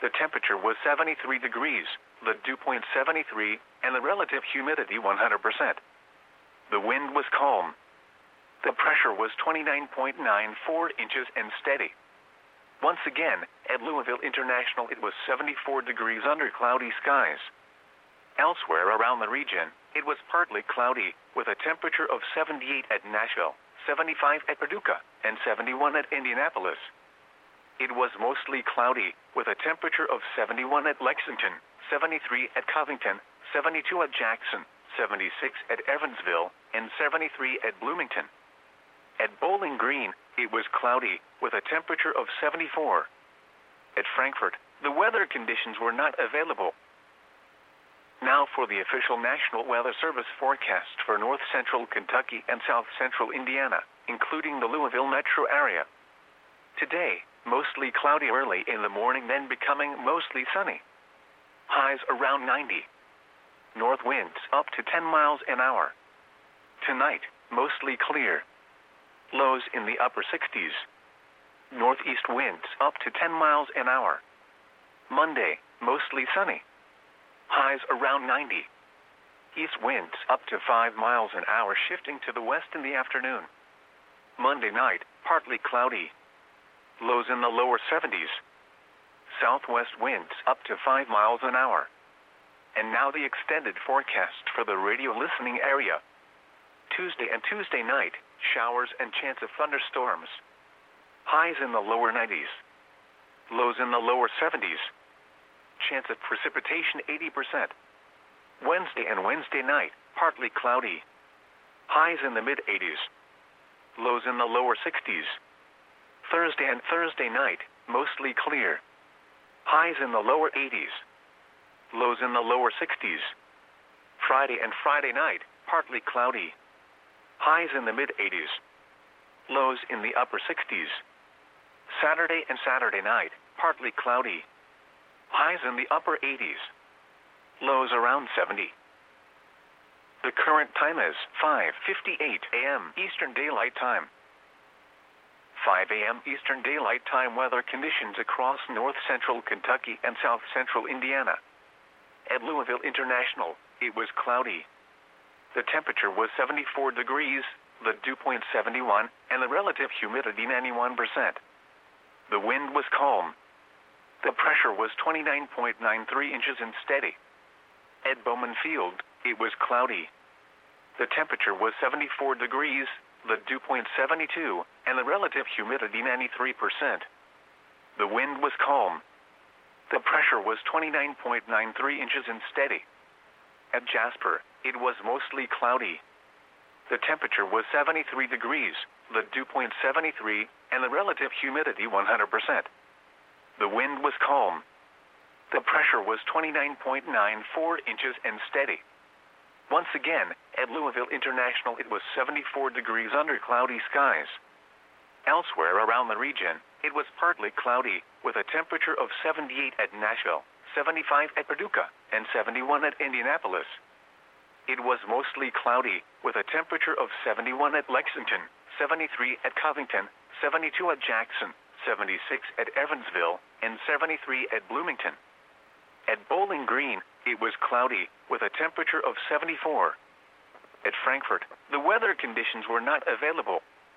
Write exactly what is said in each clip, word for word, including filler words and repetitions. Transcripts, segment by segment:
The temperature was seventy-three degrees, the dew point seventy-three, and the relative humidity one hundred percent. The wind was calm. The pressure was twenty-nine point nine four inches and steady. Once again, at Louisville International it was seventy-four degrees under cloudy skies. Elsewhere around the region, it was partly cloudy, with a temperature of seventy-eight at Nashville, seventy-five at Paducah, and seventy-one at Indianapolis. It was mostly cloudy, with a temperature of seventy-one at Lexington, seventy-three at Covington, seventy-two at Jackson, seventy-six at Evansville, and seventy-three at Bloomington. At Bowling Green, it was cloudy, with a temperature of seventy-four. At Frankfort, the weather conditions were not available. Now for the official National Weather Service forecast for north central Kentucky and south central Indiana, including the Louisville metro area. Today, mostly cloudy early in the morning, then becoming mostly sunny. Highs around ninety. North winds up to ten miles an hour. Tonight, mostly clear. Lows in the upper sixties. Northeast winds up to ten miles an hour. Monday, mostly sunny. Highs around ninety. East winds up to five miles an hour, shifting to the west in the afternoon. Monday night, partly cloudy. Lows in the lower seventies. Southwest winds up to five miles an hour. And now the extended forecast for the radio listening area. Tuesday and Tuesday night, showers and chance of thunderstorms. Highs in the lower nineties. Lows in the lower seventies. Chance of precipitation eighty percent. Wednesday and Wednesday night, partly cloudy. Highs in the mid eighties. Lows in the lower sixties. Thursday and Thursday night, mostly clear. Highs in the lower eighties. Lows in the lower sixties. Friday and Friday night, partly cloudy. Highs in the mid eighties. Lows in the upper sixties. Saturday and Saturday night, partly cloudy. Highs in the upper eighties. Lows around seventy. The current time is five fifty-eight a m Eastern Daylight Time. five a m Eastern Daylight Time weather conditions across north central Kentucky and south central Indiana. At Louisville International, it was cloudy. The temperature was seventy-four degrees, the dew point seventy-one, and the relative humidity ninety-one percent. The wind was calm. The pressure was twenty-nine point nine three inches and steady. At Bowman Field, it was cloudy. The temperature was seventy-four degrees, the dew point seventy-two, and the relative humidity ninety-three percent. The wind was calm. The pressure was twenty-nine point nine three inches and steady. At Jasper, it was mostly cloudy. The temperature was seventy-three degrees, the dew point seventy-three, and the relative humidity one hundred percent. The wind was calm. The pressure was twenty-nine point nine four inches and steady. Once again, at Louisville International it was seventy-four degrees under cloudy skies. Elsewhere around the region, it was partly cloudy, with a temperature of seventy-eight at Nashville, seventy-five at Paducah, and seventy-one at Indianapolis. It was mostly cloudy, with a temperature of seventy-one at Lexington, seventy-three at Covington, seventy-two at Jackson, seventy-six at Evansville, and seventy-three at Bloomington. At Bowling Green, it was cloudy, with a temperature of seventy-four. At Frankfort, the weather conditions were not available.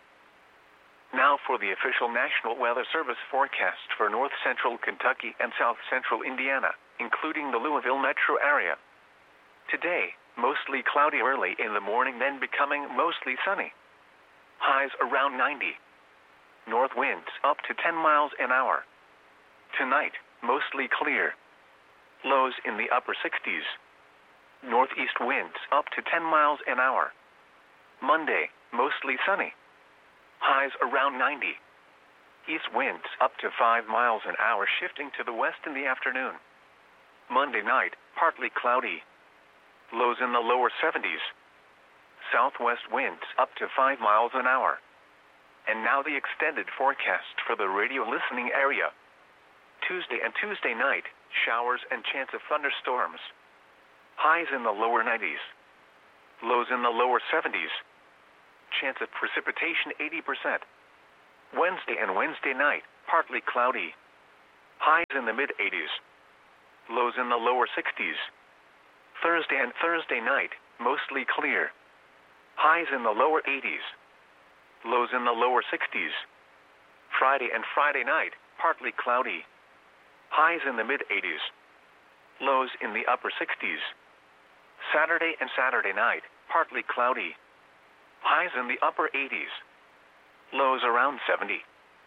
Now for the official National Weather Service forecast for north central Kentucky and south central Indiana, including the Louisville metro area. Today, mostly cloudy early in the morning, then becoming mostly sunny. Highs around ninety. North winds up to ten miles an hour. Tonight, mostly clear. Lows in the upper sixties. Northeast winds up to ten miles an hour. Monday, mostly sunny. Highs around ninety. East winds up to five miles an hour, shifting to the west in the afternoon. Monday night, partly cloudy. Lows in the lower seventies. Southwest winds up to five miles an hour. And now the extended forecast for the radio listening area. Tuesday and Tuesday night, showers and chance of thunderstorms. Highs in the lower nineties. Lows in the lower seventies. Chance of precipitation eighty percent. Wednesday and Wednesday night, partly cloudy. Highs in the mid eighties. Lows in the lower sixties. Thursday and Thursday night, mostly clear. Highs in the lower eighties. Lows in the lower sixties. Friday and Friday night, partly cloudy. Highs in the mid eighties. Lows in the upper sixties. Saturday and Saturday night, partly cloudy. Highs in the upper eighties. Lows around seventy.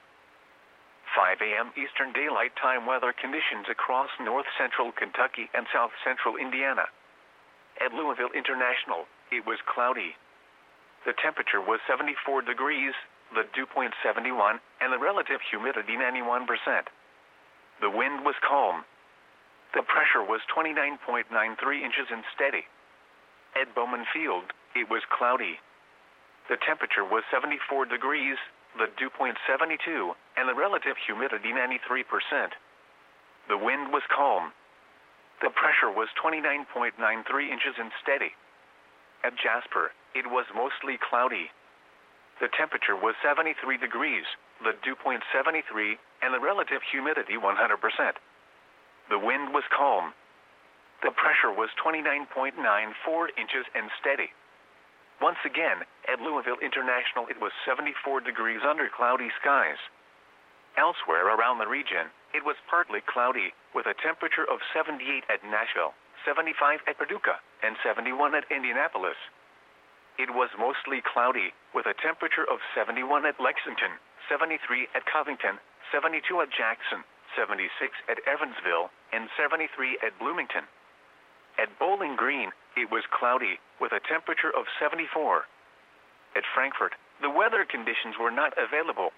five a m Eastern Daylight Time weather conditions across north central Kentucky and south central Indiana. At Louisville International, it was cloudy. The temperature was seventy-four degrees, the dew point seventy-one, and the relative humidity ninety-one percent. The wind was calm. The pressure was twenty-nine point nine three inches and steady. At Bowman Field, it was cloudy. The temperature was seventy-four degrees, the dew point seventy-two, and the relative humidity ninety-three percent. The wind was calm. The pressure was twenty-nine point nine three inches and steady. At Jasper, it was mostly cloudy. The temperature was seventy-three degrees, the dew point seventy-three, and the relative humidity one hundred percent. The wind was calm. The pressure was twenty-nine point nine four inches and steady. Once again, at Louisville International it was seventy-four degrees under cloudy skies. Elsewhere around the region, it was partly cloudy, with a temperature of seventy-eight at Nashville, seventy-five at Paducah, and seventy-one at Indianapolis. It was mostly cloudy, with a temperature of seventy-one at Lexington, seventy-three at Covington, seventy-two at Jackson, seventy-six at Evansville, and seventy-three at Bloomington. At Bowling Green, it was cloudy, with a temperature of seventy-four. At Frankfort, the weather conditions were not available.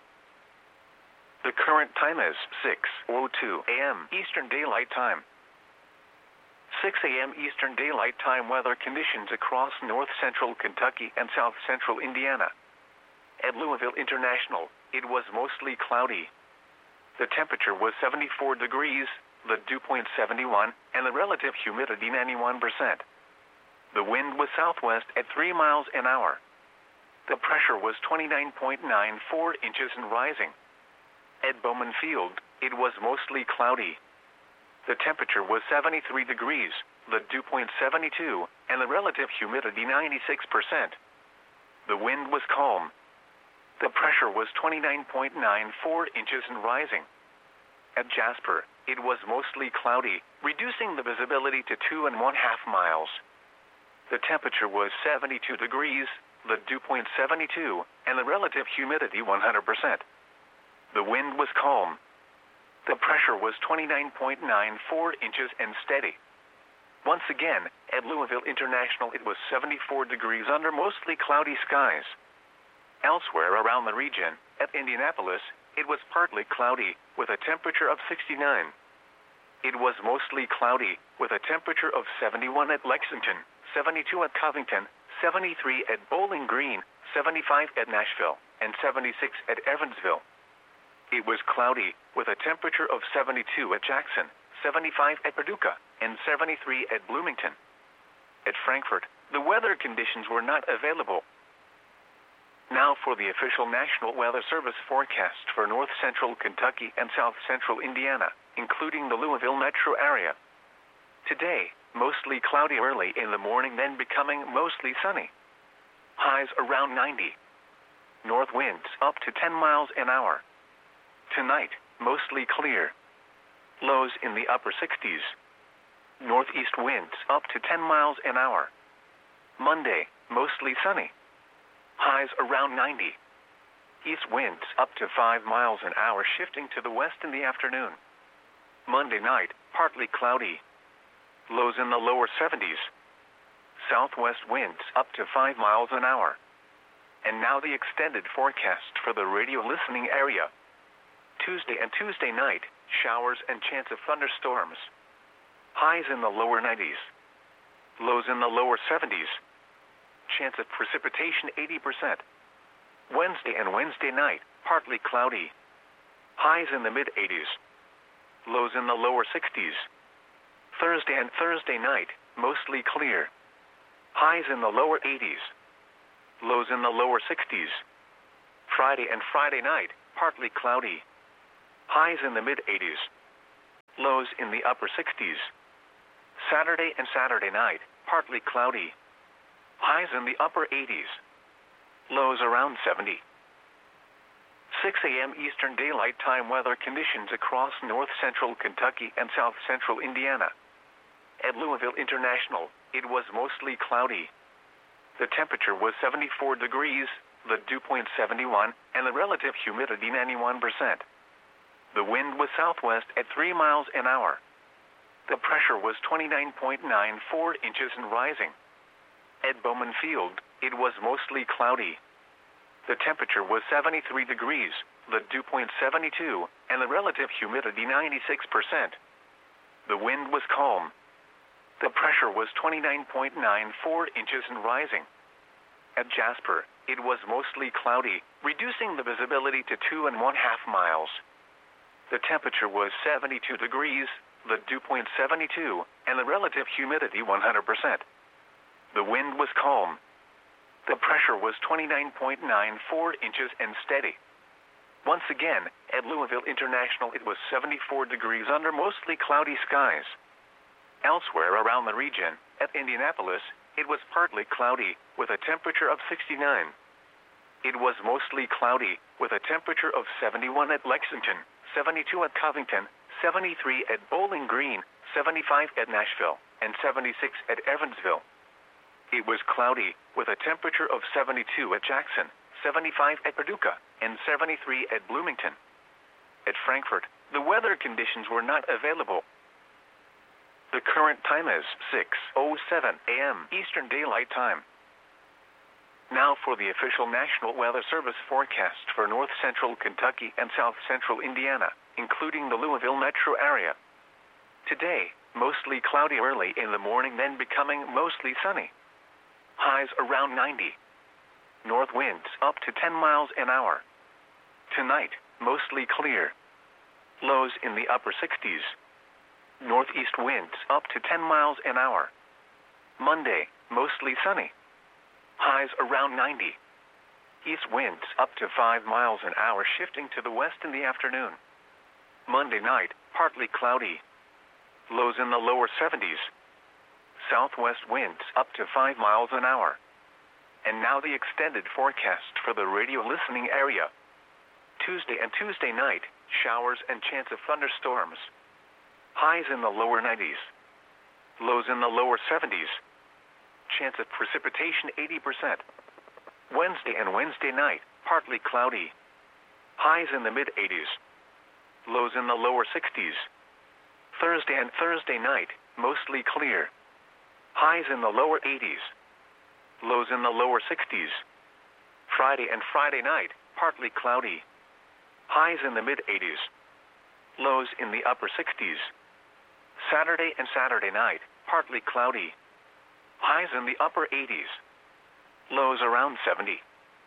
The current time is six oh two a m Eastern Daylight Time. six a m Eastern Daylight Time weather conditions across north central Kentucky and south central Indiana. At Louisville International, it was mostly cloudy. The temperature was seventy-four degrees, the dew point seventy-one, and the relative humidity ninety-one percent. The wind was southwest at three miles an hour. The pressure was twenty-nine point nine four inches and rising. At Bowman Field, it was mostly cloudy. The temperature was seventy-three degrees, the dew point seventy-two, and the relative humidity ninety-six percent. The wind was calm. The pressure was twenty-nine point nine four inches and rising. At Jasper, it was mostly cloudy, reducing the visibility to two and one half miles. The temperature was seventy-two degrees, the dew point seventy-two, and the relative humidity one hundred percent. The wind was calm. The pressure was twenty-nine point nine four inches and steady. Once again, at Louisville International it was seventy-four degrees under mostly cloudy skies. Elsewhere around the region, at Indianapolis, it was partly cloudy, with a temperature of sixty-nine. It was mostly cloudy, with a temperature of seventy-one at Lexington, seventy-two at Covington, seventy-three at Bowling Green, seventy-five at Nashville, and seventy-six at Evansville. It was cloudy, with a temperature of seventy-two at Jackson, seventy-five at Paducah, and seventy-three at Bloomington. At Frankfort, the weather conditions were not available. Now for the official National Weather Service forecast for north central Kentucky and south central Indiana, including the Louisville metro area. Today, mostly cloudy early in the morning, then becoming mostly sunny. Highs around ninety. North winds up to ten miles an hour. Tonight, mostly clear. Lows in the upper sixties. Northeast winds up to ten miles an hour. Monday, mostly sunny. Highs around ninety. East winds up to five miles an hour, shifting to the west in the afternoon. Monday night, partly cloudy. Lows in the lower seventies. Southwest winds up to five miles an hour. And now the extended forecast for the radio listening area. Tuesday and Tuesday night, showers and chance of thunderstorms. Highs in the lower nineties. Lows in the lower seventies. Chance of precipitation eighty percent. Wednesday and Wednesday night, partly cloudy. Highs in the mid eighties. Lows in the lower sixties. Thursday and Thursday night, mostly clear. Highs in the lower eighties. Lows in the lower sixties. Friday and Friday night, partly cloudy. Highs in the mid eighties. in the upper sixties. Saturday and Saturday night, partly cloudy. Highs in the upper eighties. Lows around seventy. six a m Eastern Daylight Time weather conditions across north-central Kentucky and south-central Indiana. At Louisville International, it was mostly cloudy. The temperature was seventy-four degrees, the dew point seventy-one, and the relative humidity ninety-one percent. The wind was southwest at three miles an hour. The pressure was twenty-nine point nine four inches and rising. At Bowman Field, it was mostly cloudy. The temperature was seventy-three degrees, the dew point seventy-two, and the relative humidity ninety-six percent. The wind was calm. The pressure was twenty-nine point nine four inches and rising. At Jasper, it was mostly cloudy, reducing the visibility to two and one half miles. The temperature was seventy-two degrees, the dew point seventy-two, and the relative humidity one hundred percent. The wind was calm. The pressure was twenty-nine point nine four inches and steady. Once again, at Louisville International, it was seventy-four degrees under mostly cloudy skies. Elsewhere around the region, at Indianapolis, it was partly cloudy, with a temperature of sixty-nine. It was mostly cloudy, with a temperature of seventy-one at Lexington, seventy-two at Covington, seventy-three at Bowling Green, seventy-five at Nashville, and seventy-six at Evansville. It was cloudy, with a temperature of seventy-two at Jackson, seventy-five at Paducah, and seventy-three at Bloomington. At Frankfort, the weather conditions were not available. The current time is six oh seven a m Eastern Daylight Time. Now for the official National Weather Service forecast for north-central Kentucky and south-central Indiana, including the Louisville metro area. Today, mostly cloudy early in the morning, then becoming mostly sunny. Highs around ninety. North winds up to ten miles an hour. Tonight, mostly clear. Lows in the upper sixties. Northeast winds up to ten miles an hour. Monday, mostly sunny. Highs around ninety. East winds up to five miles an hour, shifting to the west in the afternoon. Monday night, partly cloudy. Lows in the lower seventies. Southwest winds up to five miles an hour. And now the extended forecast for the radio listening area. Tuesday and Tuesday night, showers and chance of thunderstorms. Highs in the lower nineties. Lows in the lower seventies. Chance of precipitation eighty percent. Wednesday and Wednesday night, partly cloudy. Highs in the mid-eighties. Lows in the lower sixties. Thursday and Thursday night, mostly clear. Highs in the lower eighties. Lows in the lower sixties. Friday and Friday night, partly cloudy. Highs in the mid-eighties. Lows in the upper sixties. Saturday and Saturday night, partly cloudy. Highs in the upper eighties. Lows around seventy.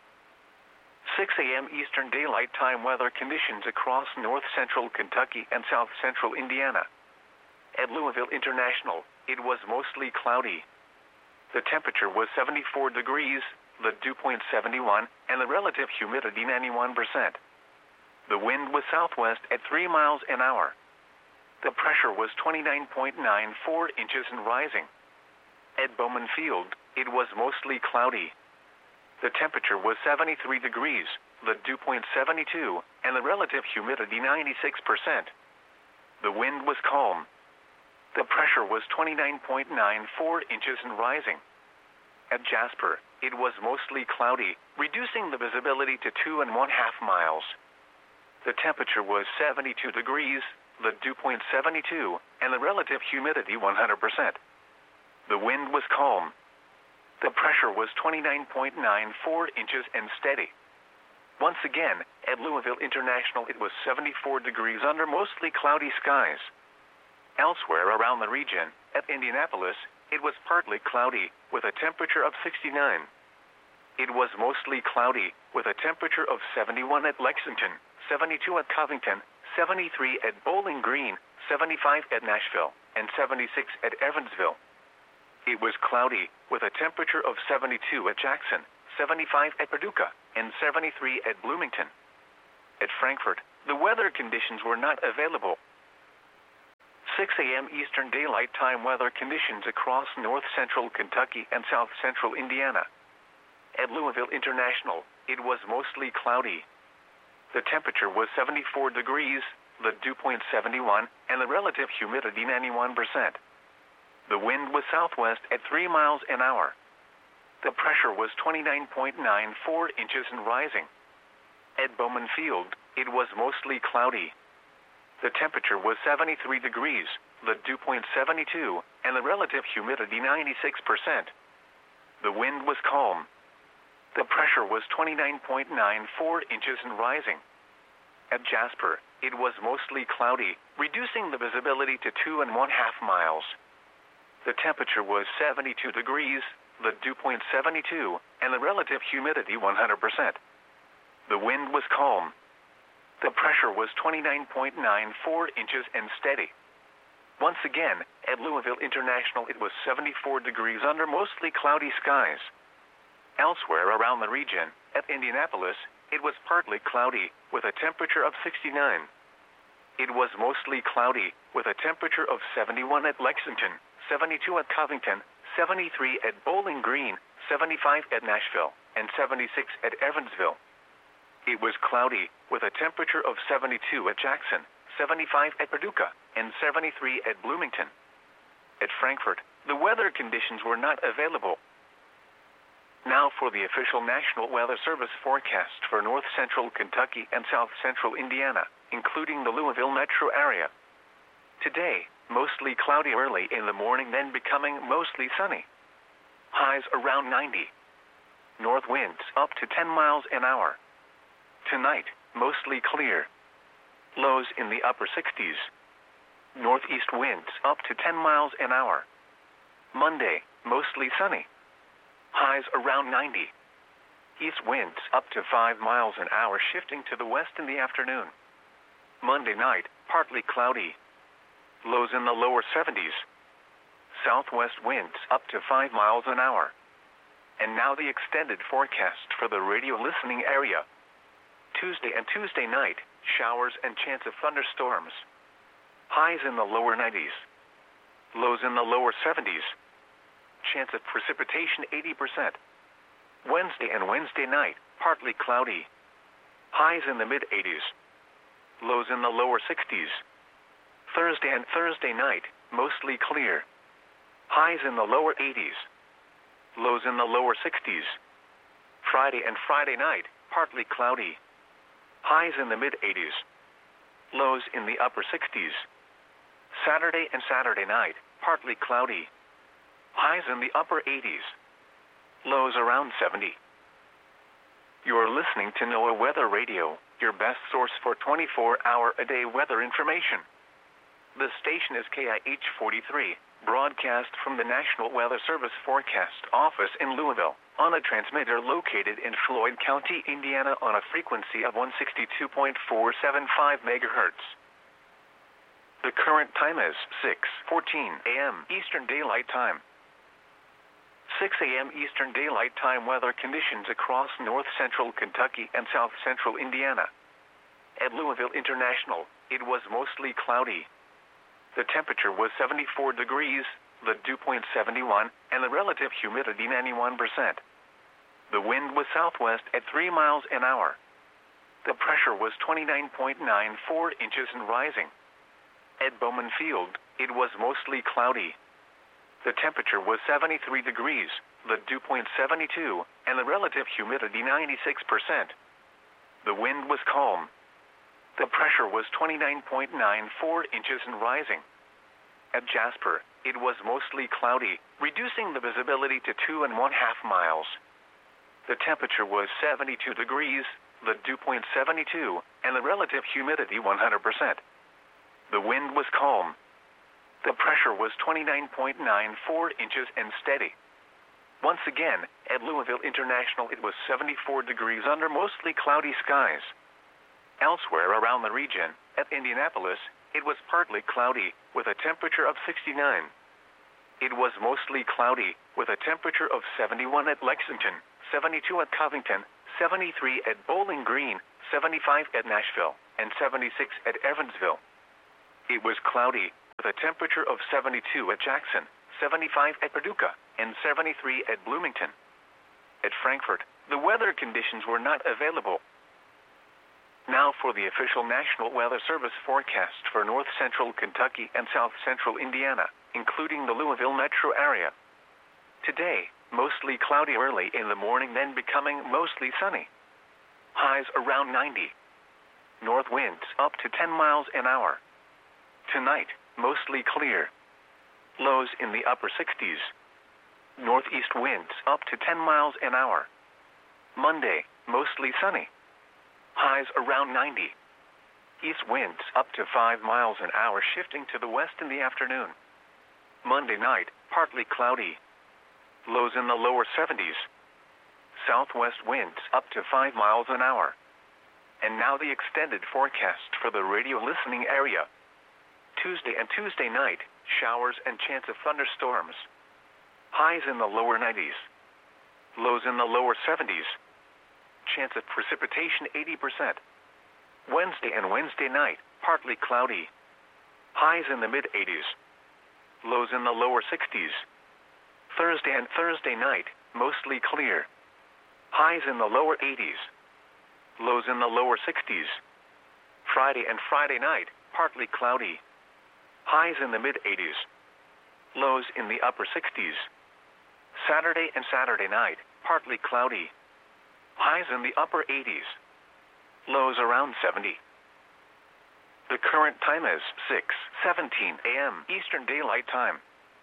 six a m Eastern Daylight Time weather conditions across north-central Kentucky and south-central Indiana. At Louisville International, it was mostly cloudy. The temperature was seventy-four degrees, the dew point seventy-one, and the relative humidity ninety-one percent. The wind was southwest at three miles an hour. The pressure was twenty-nine point nine four inches and rising. At Bowman Field, it was mostly cloudy. The temperature was seventy-three degrees, the dew point seventy-two, and the relative humidity ninety-six percent. The wind was calm. The pressure was twenty-nine point nine four inches and rising. At Jasper, it was mostly cloudy, reducing the visibility to two and one half miles. The temperature was seventy-two degrees, the dew point seventy-two, and the relative humidity one hundred percent. The wind was calm. The pressure was twenty-nine point nine four inches and steady. Once again, at Louisville International, it was seventy-four degrees under mostly cloudy skies. Elsewhere around the region, at Indianapolis, it was partly cloudy, with a temperature of sixty-nine. It was mostly cloudy, with a temperature of seventy-one at Lexington, seventy-two at Covington, seventy-three at Bowling Green, seventy-five at Nashville, and seventy-six at Evansville. It was cloudy, with a temperature of seventy-two at Jackson, seventy-five at Paducah, and seventy-three at Bloomington. At Frankfort, the weather conditions were not available. six a m Eastern Daylight Time weather conditions across north-central Kentucky and south-central Indiana. At Louisville International, it was mostly cloudy. The temperature was seventy-four degrees, the dew point seventy-one, and the relative humidity ninety-one percent. The wind was southwest at three miles an hour. The pressure was twenty-nine point nine four inches and rising. At Bowman Field, it was mostly cloudy. The temperature was seventy-three degrees, the dew point seventy-two, and the relative humidity ninety-six percent. The wind was calm. The pressure was twenty-nine point nine four inches and rising. At Jasper, it was mostly cloudy, reducing the visibility to two and one half miles. The temperature was seventy-two degrees, the dew point seventy-two, and the relative humidity one hundred percent. The wind was calm. The pressure was twenty-nine point nine four inches and steady. Once again, at Louisville International, it was seventy-four degrees under mostly cloudy skies. Elsewhere around the region, at Indianapolis, it was partly cloudy, with a temperature of sixty-nine. It was mostly cloudy, with a temperature of seventy-one at Lexington, seventy-two at Covington, seventy-three at Bowling Green, seventy-five at Nashville, and seventy-six at Evansville. It was cloudy, with a temperature of seventy-two at Jackson, seventy-five at Paducah, and seventy-three at Bloomington. At Frankfort, the weather conditions were not available. Now for the official National Weather Service forecast for north-central Kentucky and south-central Indiana, including the Louisville metro area. Today, mostly cloudy early in the morning, then becoming mostly sunny. Highs around ninety. North winds up to ten miles an hour. Tonight, mostly clear. Lows in the upper sixties. Northeast winds up to ten miles an hour. Monday, mostly sunny. Highs around ninety. East winds up to five miles an hour, shifting to the west in the afternoon. Monday night, partly cloudy. Lows in the lower seventies. Southwest winds up to five miles an hour. And now the extended forecast for the radio listening area. Tuesday and Tuesday night, showers and chance of thunderstorms. Highs in the lower nineties. Lows in the lower seventies. Chance of precipitation eighty percent. Wednesday and Wednesday night, partly cloudy. Highs in the mid-eighties. Lows in the lower sixties. Thursday and Thursday night, mostly clear. Highs in the lower eighties. Lows in the lower sixties. Friday and Friday night, partly cloudy. Highs in the mid-eighties. Lows in the upper sixties. Saturday and Saturday night, partly cloudy. Highs in the upper eighties. Lows around seventy. You are listening to NOAA Weather Radio, your best source for twenty-four hour a day weather information. The station is K I H forty-three, broadcast from the National Weather Service Forecast Office in Louisville, on a transmitter located in Floyd County, Indiana, on a frequency of one sixty-two point four seven five megahertz. The current time is six fourteen a m Eastern Daylight Time. six a m Eastern Daylight Time weather conditions across north-central Kentucky and south-central Indiana. At Louisville International, it was mostly cloudy. The temperature was seventy-four degrees, the dew point seventy-one, and the relative humidity ninety-one percent. The wind was southwest at three miles an hour. The pressure was twenty-nine point nine four inches and rising. At Bowman Field, it was mostly cloudy. The temperature was seventy-three degrees, the dew point seventy-two, and the relative humidity ninety-six percent. The wind was calm. The pressure was twenty-nine point nine four inches and rising. At Jasper, it was mostly cloudy, reducing the visibility to two and one half miles. The temperature was seventy-two degrees, the dew point seventy-two, and the relative humidity one hundred percent. The wind was calm. The pressure was twenty-nine point nine four inches and steady. Once again, at Louisville International, it was seventy-four degrees under mostly cloudy skies. Elsewhere around the region, at Indianapolis, it was partly cloudy, with a temperature of sixty-nine. It was mostly cloudy, with a temperature of seventy-one at Lexington, seventy-two at Covington, seventy-three at Bowling Green, seventy-five at Nashville, and seventy-six at Evansville. It was cloudy, with with a temperature of seventy-two at Jackson, seventy-five at Paducah, and seventy-three at Bloomington. At Frankfort, the weather conditions were not available. Now for the official National Weather Service forecast for north central Kentucky and south central Indiana, including the Louisville metro area. Today, mostly cloudy early in the morning, then becoming mostly sunny. Highs around ninety. North winds up to ten miles an hour. Tonight, mostly clear. Lows in the upper sixties. Northeast winds up to ten miles an hour. Monday, mostly sunny. Highs around ninety. East winds up to five miles an hour, shifting to the west in the afternoon. Monday night, partly cloudy. Lows in the lower seventies. Southwest winds up to five miles an hour. And now the extended forecast for the radio listening area. Tuesday and Tuesday night, showers and chance of thunderstorms. Highs in the lower nineties. Lows in the lower seventies. Chance of precipitation eighty percent. Wednesday and Wednesday night, partly cloudy. Highs in the mid eighties. Lows in the lower sixties. Thursday and Thursday night, mostly clear. Highs in the lower eighties. Lows in the lower sixties. Friday and Friday night, partly cloudy. Highs in the mid eighties. Lows in the upper sixties. Saturday and Saturday night, partly cloudy. Highs in the upper eighties. Lows around seventy. The current time is six seventeen a m Eastern Daylight Time.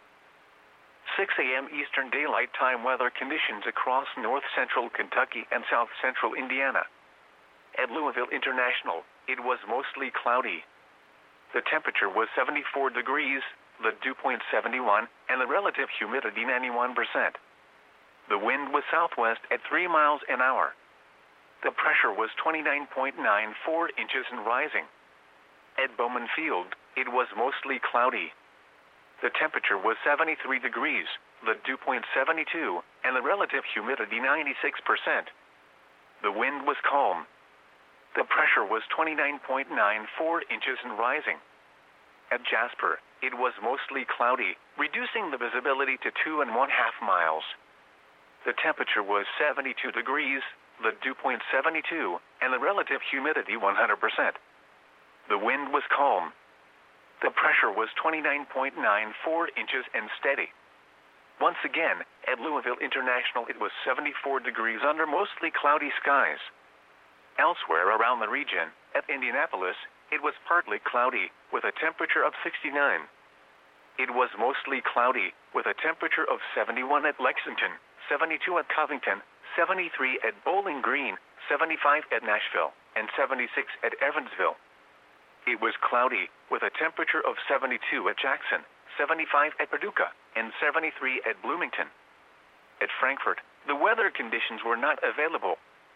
six a m Eastern Daylight Time weather conditions across north central Kentucky and south central Indiana. At Louisville International, it was mostly cloudy. The temperature was seventy-four degrees, the dew point seventy-one, and the relative humidity ninety-one percent. The wind was southwest at three miles an hour. The pressure was twenty-nine point nine four inches and rising. At Bowman Field, it was mostly cloudy. The temperature was seventy-three degrees, the dew point seventy-two, and the relative humidity ninety-six percent. The wind was calm. The pressure was twenty-nine point nine four inches and rising. At Jasper, it was mostly cloudy, reducing the visibility to two and one half miles. The temperature was seventy-two degrees, the dew point seventy-two, and the relative humidity one hundred percent. The wind was calm. The pressure was twenty-nine point nine four inches and steady. Once again, at Louisville International, it was seventy-four degrees under mostly cloudy skies. Elsewhere around the region, at Indianapolis, it was partly cloudy, with a temperature of sixty-nine. It was mostly cloudy, with a temperature of seventy-one at Lexington, seventy-two at Covington, seventy-three at Bowling Green, seventy-five at Nashville, and seventy-six at Evansville. It was cloudy, with a temperature of seventy-two at Jackson, seventy-five at Paducah, and seventy-three at Bloomington. At Frankfort, the weather conditions were not available.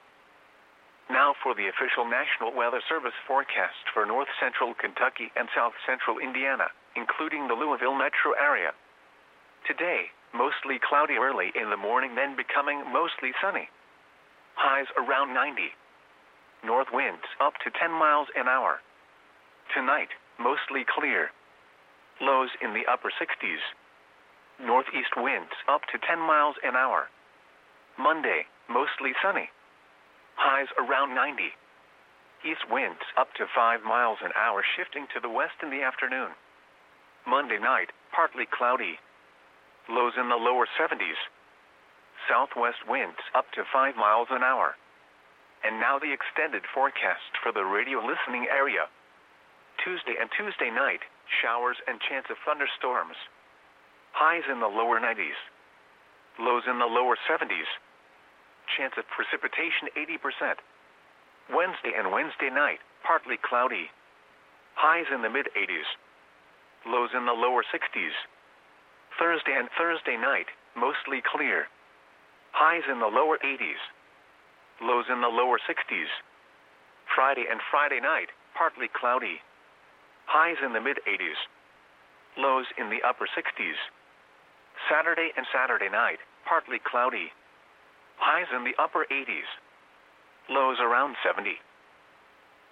Now for the official National Weather Service forecast for north central Kentucky and south central Indiana, including the Louisville metro area. Today, mostly cloudy early in the morning, then becoming mostly sunny. Highs around ninety. North winds up to ten miles an hour. Tonight, mostly clear. Lows in the upper sixties. Northeast winds up to ten miles an hour. Monday, mostly sunny. Highs around ninety. East winds up to five miles an hour, shifting to the west in the afternoon. Monday night, partly cloudy. Lows in the lower seventies. Southwest winds up to five miles an hour. And now the extended forecast for the radio listening area. Tuesday and Tuesday night, showers and chance of thunderstorms. Highs in the lower nineties. Lows in the lower seventies. Chance of precipitation eighty percent. Wednesday and Wednesday night, partly cloudy. Highs in the mid eighties. Lows in the lower sixties. Thursday and Thursday night, mostly clear. Highs in the lower eighties. Lows in the lower sixties. Friday and Friday night, partly cloudy. Highs in the mid eighties. Lows in the upper sixties. Saturday and Saturday night, partly cloudy. Highs in the upper eighties. Lows around seventy.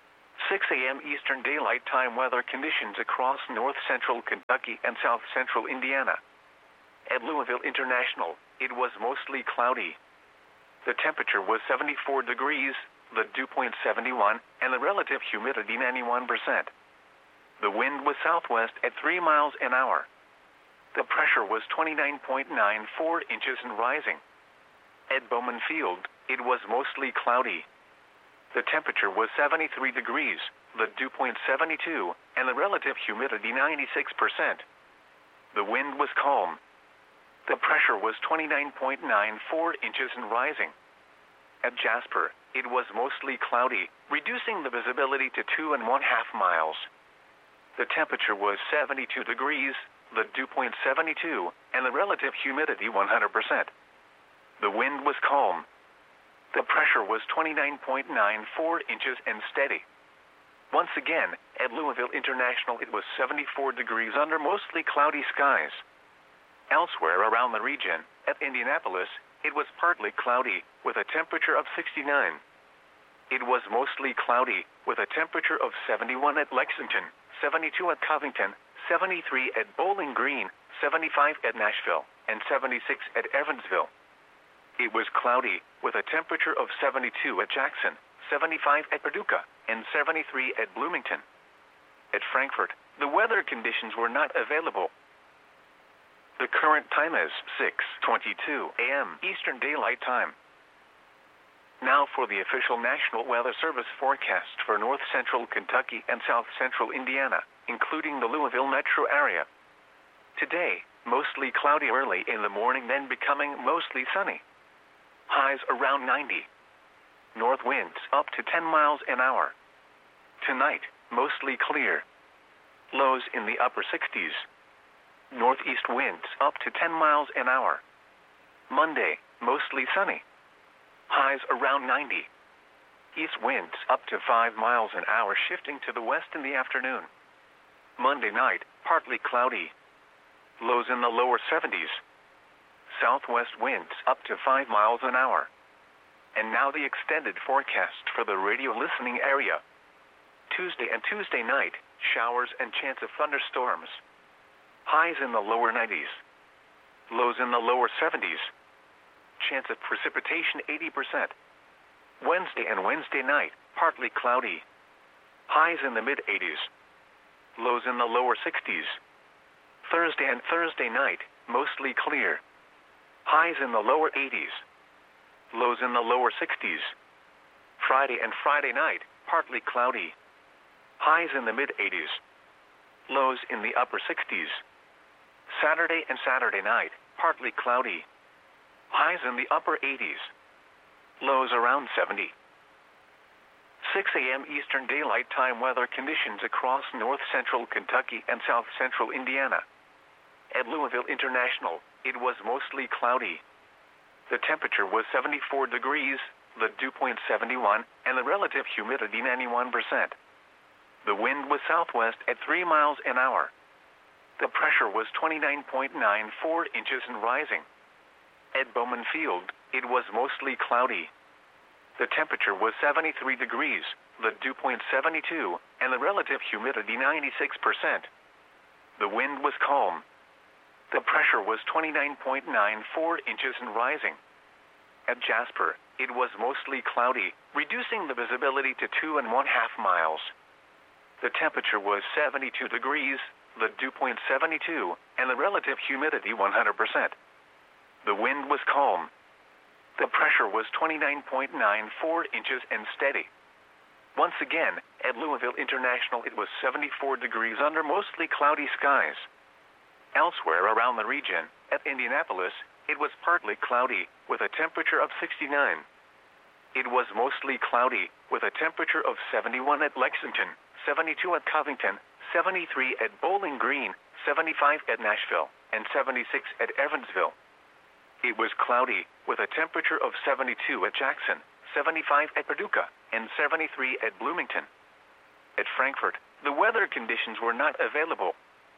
six A M Eastern Daylight Time weather conditions across north central Kentucky and south central Indiana. At Louisville International, it was mostly cloudy. The temperature was seventy-four degrees, the dew point seventy-one, and the relative humidity ninety-one percent. The wind was southwest at three miles an hour. The pressure was twenty-nine point nine four inches and rising. At Bowman Field, it was mostly cloudy. The temperature was seventy-three degrees, the dew point seventy-two, and the relative humidity ninety-six percent. The wind was calm. The pressure was twenty-nine point nine four inches and rising. At Jasper, it was mostly cloudy, reducing the visibility to two and one half miles. The temperature was seventy-two degrees, the dew point seventy-two, and the relative humidity one hundred percent. The wind was calm. The pressure was twenty-nine point nine four inches and steady. Once again, at Louisville International it was seventy-four degrees under mostly cloudy skies. Elsewhere around the region, at Indianapolis, it was partly cloudy, with a temperature of sixty-nine. It was mostly cloudy, with a temperature of seventy-one at Lexington, seventy-two at Covington, seventy-three at Bowling Green, seventy-five at Nashville, and seventy-six at Evansville. It was cloudy, with a temperature of seventy-two at Jackson, seventy-five at Paducah, and seventy-three at Bloomington. At Frankfort, the weather conditions were not available. The current time is six twenty-two A M Eastern Daylight Time. Now for the official National Weather Service forecast for north central Kentucky and south central Indiana, including the Louisville metro area. Today, mostly cloudy early in the morning, then becoming mostly sunny. Highs around ninety. North winds up to ten miles an hour. Tonight, mostly clear. Lows in the upper sixties. Northeast winds up to ten miles an hour. Monday, mostly sunny. Highs around ninety. East winds up to five miles an hour, shifting to the west in the afternoon. Monday night, partly cloudy. Lows in the lower seventies. Southwest winds up to five miles an hour. And now the extended forecast for the radio listening area. Tuesday and Tuesday night, showers and chance of thunderstorms. Highs in the lower nineties. Lows in the lower seventies. Chance of precipitation eighty percent. Wednesday and Wednesday night, partly cloudy. Highs in the mid eighties. Lows in the lower sixties. Thursday and Thursday night, mostly clear. Highs in the lower eighties. Lows in the lower sixties. Friday and Friday night, partly cloudy. Highs in the mid eighties. Lows in the upper sixties. Saturday and Saturday night, partly cloudy. Highs in the upper eighties. Lows around seventy. six A M Eastern Daylight Time weather conditions across north central Kentucky and south central Indiana. At Louisville International, it was mostly cloudy. The temperature was seventy-four degrees, the dew point seventy-one, and the relative humidity ninety-one percent. The wind was southwest at three miles an hour. The pressure was twenty-nine point nine four inches and rising. At Bowman Field, it was mostly cloudy. The temperature was seventy-three degrees, the dew point seventy-two, and the relative humidity ninety-six percent. The wind was calm. The pressure was twenty-nine point nine four inches and rising. At Jasper, it was mostly cloudy, reducing the visibility to two and one half miles. The temperature was seventy-two degrees, the dew point seventy-two, and the relative humidity one hundred percent. The wind was calm. The pressure was twenty-nine point nine four inches and steady. Once again, at Louisville International it was seventy-four degrees under mostly cloudy skies. Elsewhere around the region, at Indianapolis, it was partly cloudy, with a temperature of sixty-nine. It was mostly cloudy, with a temperature of seventy-one at Lexington, seventy-two at Covington, seventy-three at Bowling Green, seventy-five at Nashville, and seventy-six at Evansville. It was cloudy, with a temperature of seventy-two at Jackson, seventy-five at Paducah, and seventy-three at Bloomington. At Frankfort, the weather conditions were not available.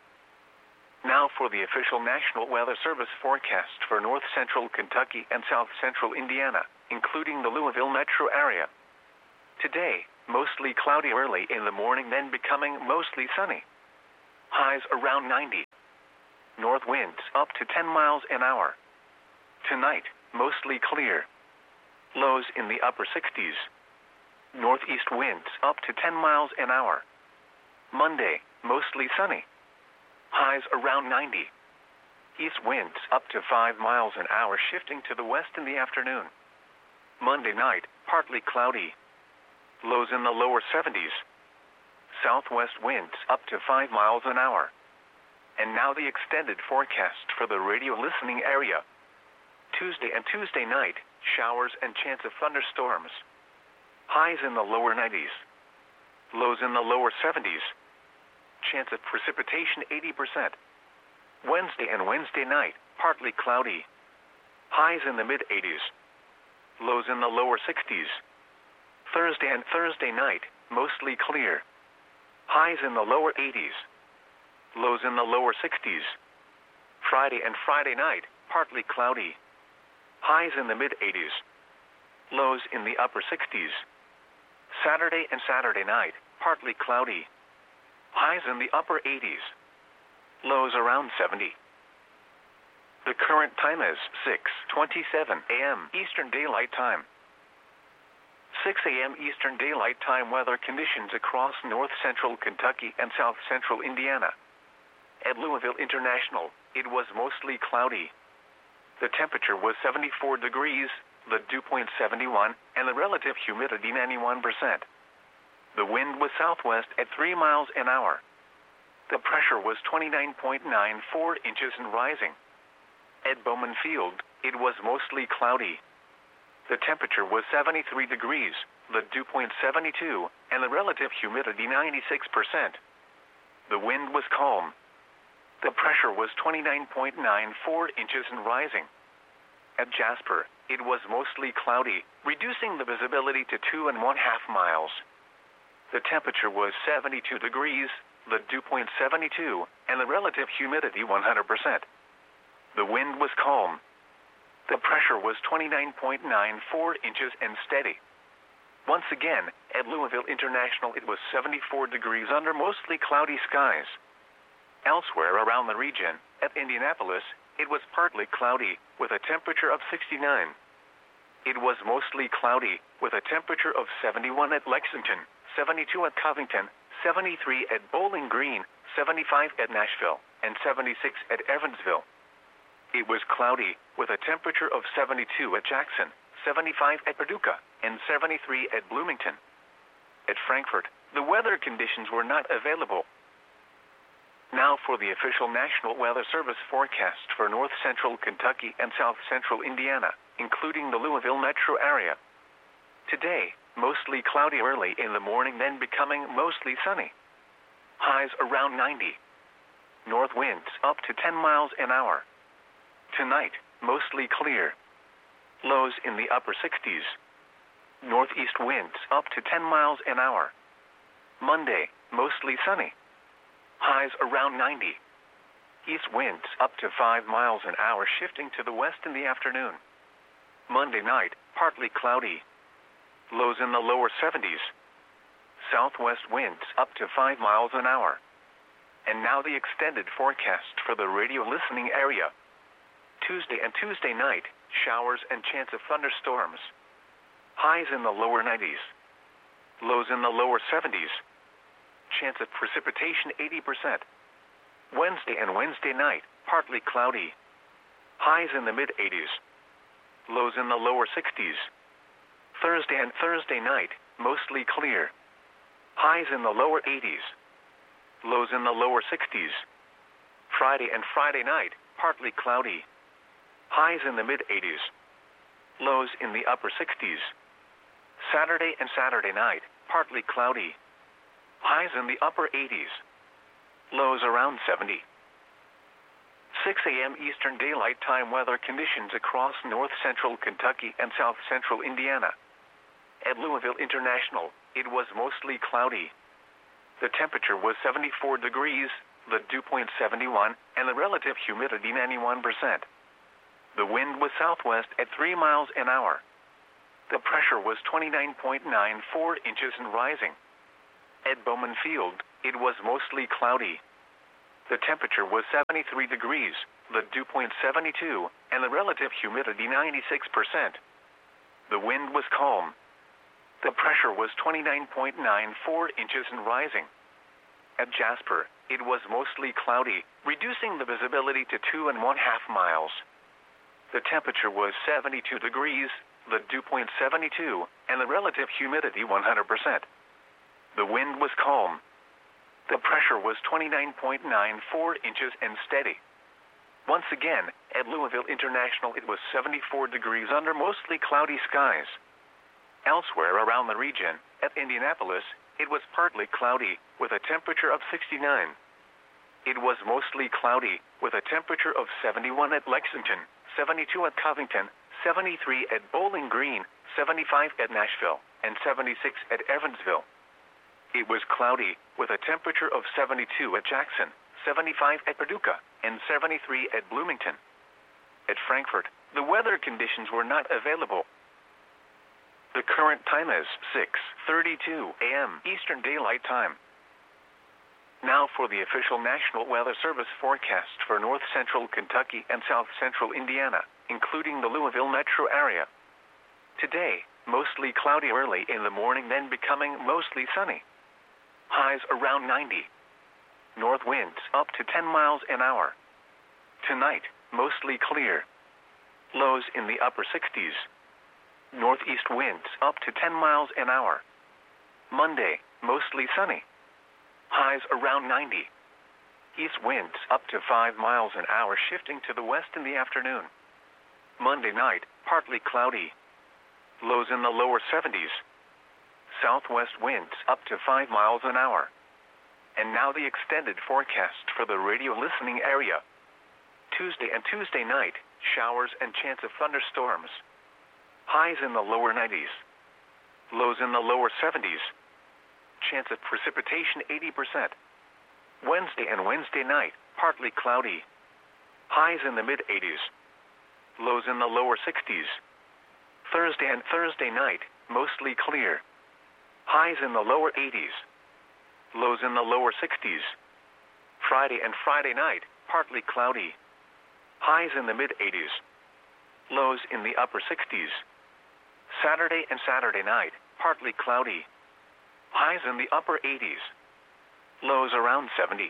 Now for the official National Weather Service forecast for north central Kentucky and south central Indiana, including the Louisville metro area. Today, mostly cloudy early in the morning, then becoming mostly sunny. Highs around ninety. North winds up to ten miles an hour. Tonight, mostly clear. Lows in the upper sixties. Northeast winds up to ten miles an hour. Monday, mostly sunny. Highs around ninety. East winds up to five miles an hour, shifting to the west in the afternoon. Monday night, partly cloudy. Lows in the lower seventies. Southwest winds up to five miles an hour. And now the extended forecast for the radio listening area. Tuesday and Tuesday night, showers and chance of thunderstorms. Highs in the lower nineties. Lows in the lower seventies. Chance of precipitation eighty percent. Wednesday and Wednesday night, partly cloudy. Highs in the mid-eighties. Lows in the lower sixties. Thursday and Thursday night, mostly clear. Highs in the lower eighties. Lows in the lower sixties. Friday and Friday night, partly cloudy. Highs in the mid-eighties. Lows in the upper sixties. Saturday and Saturday night, partly cloudy. Highs in the upper eighties. Lows around seventy. The current time is six twenty-seven a m Eastern Daylight Time. six a m Eastern Daylight Time weather conditions across north central Kentucky and south central Indiana. At Louisville International, it was mostly cloudy. The temperature was seventy-four degrees, the dew point seventy-one, and the relative humidity ninety-one percent. The wind was southwest at three miles an hour. The pressure was twenty-nine point nine four inches and rising. At Bowman Field, it was mostly cloudy. The temperature was seventy-three degrees, the dew point seventy-two, and the relative humidity ninety-six percent. The wind was calm. The pressure was twenty-nine point nine four inches and rising. At Jasper, it was mostly cloudy, reducing the visibility to two and one half miles. The temperature was seventy-two degrees, the dew point seventy-two, and the relative humidity one hundred percent. The wind was calm. The pressure was twenty-nine point nine four inches and steady. Once again, at Louisville International, it was seventy-four degrees under mostly cloudy skies. Elsewhere around the region, at Indianapolis, it was partly cloudy, with a temperature of sixty-nine. It was mostly cloudy, with a temperature of seventy-one at Lexington, seventy-two at Covington, seventy-three at Bowling Green, seventy-five at Nashville, and seventy-six at Evansville. It was cloudy, with a temperature of seventy-two at Jackson, seventy-five at Paducah, and seventy-three at Bloomington. At Frankfort, the weather conditions were not available. Now for the official National Weather Service forecast for north central Kentucky and south central Indiana, including the Louisville metro area. Today, mostly cloudy early in the morning, then becoming mostly sunny. Highs around ninety. North winds up to ten miles an hour. Tonight, mostly clear. Lows in the upper sixties. Northeast winds up to ten miles an hour. Monday, mostly sunny. Highs around ninety. East winds up to five miles an hour, shifting to the west in the afternoon. Monday night, partly cloudy. Lows in the lower seventies. Southwest winds up to five miles an hour. And now the extended forecast for the radio listening area. Tuesday and Tuesday night, showers and chance of thunderstorms. Highs in the lower nineties. Lows in the lower seventies. Chance of precipitation eighty percent. Wednesday and Wednesday night, partly cloudy. Highs in the mid-eighties. Lows in the lower sixties. Thursday and Thursday night, mostly clear. Highs in the lower eighties. Lows in the lower sixties. Friday and Friday night, partly cloudy. Highs in the mid-eighties. Lows in the upper sixties. Saturday and Saturday night, partly cloudy. Highs in the upper eighties. Lows around seventy. six a m Eastern Daylight Time weather conditions across north central Kentucky and south central Indiana. At Louisville International, it was mostly cloudy. The temperature was seventy-four degrees, the dew point seventy-one, and the relative humidity ninety-one percent. The wind was southwest at three miles an hour. The pressure was twenty-nine point nine four inches and rising. At Bowman Field, it was mostly cloudy. The temperature was seventy-three degrees, the dew point seventy-two, and the relative humidity ninety-six percent. The wind was calm. The pressure was twenty-nine point nine four inches and rising. At Jasper, it was mostly cloudy, reducing the visibility to two and one half miles. The temperature was seventy-two degrees, the dew point seventy-two, and the relative humidity one hundred percent. The wind was calm. The pressure was twenty-nine point nine four inches and steady. Once again, at Louisville International it was seventy-four degrees under mostly cloudy skies. Elsewhere around the region, at Indianapolis, it was partly cloudy, with a temperature of sixty-nine. It was mostly cloudy, with a temperature of seventy-one at Lexington, seventy-two at Covington, seventy-three at Bowling Green, seventy-five at Nashville, and seventy-six at Evansville. It was cloudy, with a temperature of seventy-two at Jackson, seventy-five at Paducah, and seventy-three at Bloomington. At Frankfort, the weather conditions were not available. The current time is six thirty-two a m Eastern Daylight Time. Now for the official National Weather Service forecast for north central Kentucky and south central Indiana, including the Louisville metro area. Today, mostly cloudy early in the morning, then becoming mostly sunny. Highs around ninety. North winds up to ten miles an hour. Tonight, mostly clear. Lows in the upper sixties. Northeast winds up to ten miles an hour. Monday, mostly sunny. Highs around ninety. East winds up to five miles an hour, shifting to the west in the afternoon. Monday night, partly cloudy. Lows in the lower seventies. Southwest winds up to five miles an hour. And now the extended forecast for the radio listening area. Tuesday and Tuesday night, showers and chance of thunderstorms. Highs in the lower nineties. Lows in the lower seventies. Chance of precipitation eighty percent. Wednesday and Wednesday night, partly cloudy. Highs in the mid eighties. Lows in the lower sixties. Thursday and Thursday night, mostly clear. Highs in the lower eighties. Lows in the lower sixties. Friday and Friday night, partly cloudy. Highs in the mid eighties. Lows in the upper sixties. Saturday and Saturday night, partly cloudy. Highs in the upper eighties. Lows around seventy.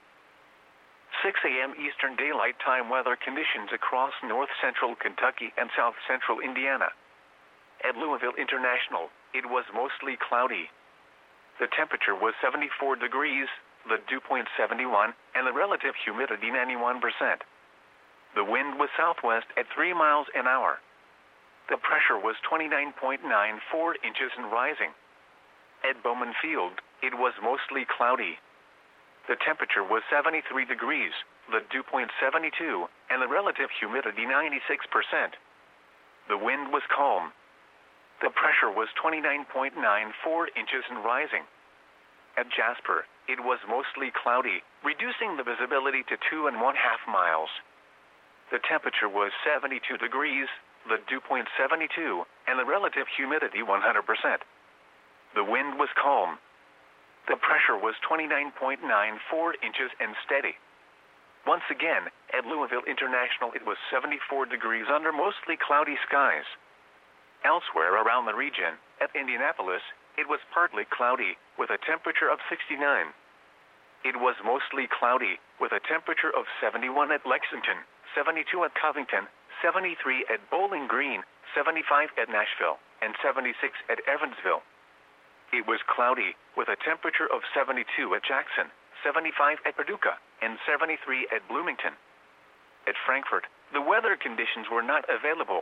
six a m Eastern Daylight Time weather conditions across north central Kentucky and south central Indiana. At Louisville International, it was mostly cloudy. The temperature was seventy-four degrees, the dew point seventy-one, and the relative humidity ninety-one percent. The wind was southwest at three miles an hour. The pressure was twenty-nine point nine four inches and rising. At Bowman Field, it was mostly cloudy. The temperature was seventy-three degrees, the dew point seventy-two, and the relative humidity ninety-six percent. The wind was calm. The pressure was twenty-nine point nine four inches and rising. At Jasper, it was mostly cloudy, reducing the visibility to two and one half miles. The temperature was seventy-two degrees, the dew point seventy-two, and the relative humidity one hundred percent. The wind was calm. The pressure was twenty-nine point nine four inches and steady. Once again, at Louisville International it was seventy-four degrees under mostly cloudy skies. Elsewhere around the region, at Indianapolis, it was partly cloudy, with a temperature of sixty-nine. It was mostly cloudy, with a temperature of seventy-one at Lexington, seventy-two at Covington, seventy-three at Bowling Green, seventy-five at Nashville, and seventy-six at Evansville. It was cloudy, with a temperature of seventy-two at Jackson, seventy-five at Paducah, and seventy-three at Bloomington. At Frankfort, the weather conditions were not available.